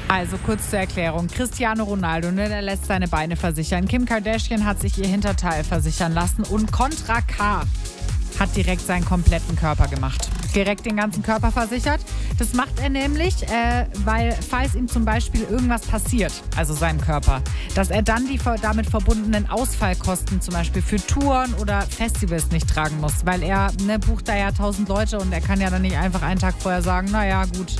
Also kurz zur Erklärung. Cristiano Ronaldo, der lässt seine Beine versichern. Kim Kardashian hat sich ihr Hinterteil versichern lassen und Contra K hat direkt seinen kompletten Körper gemacht. Direkt den ganzen Körper versichert. Das macht er nämlich, weil falls ihm zum Beispiel irgendwas passiert, also seinem Körper, dass er dann die damit verbundenen Ausfallkosten zum Beispiel für Touren oder Festivals nicht tragen muss. Weil er bucht da ja 1000 Leute und er kann ja dann nicht einfach einen Tag vorher sagen, naja gut,